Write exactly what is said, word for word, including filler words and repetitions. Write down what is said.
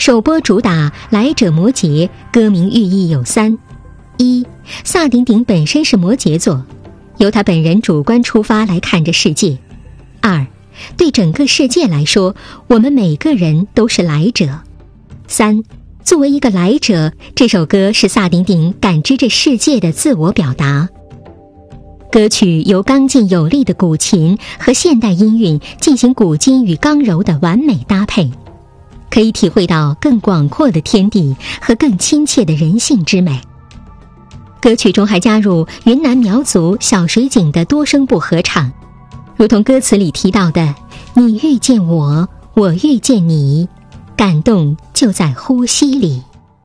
首播主打来者摩羯，歌名寓意有三：一，萨顶顶本身是摩羯座，由他本人主观出发来看这世界；二，对整个世界来说，我们每个人都是来者；三，作为一个来者，这首歌是萨顶顶感知这世界的自我表达。歌曲由刚劲有力的古琴和现代音韵进行古今与刚柔的完美搭配，可以体会到更广阔的天地和更亲切的人性之美。歌曲中还加入云南苗族小水井的多声部合唱，如同歌词里提到的“你遇见我，我遇见你，感动就在呼吸里”。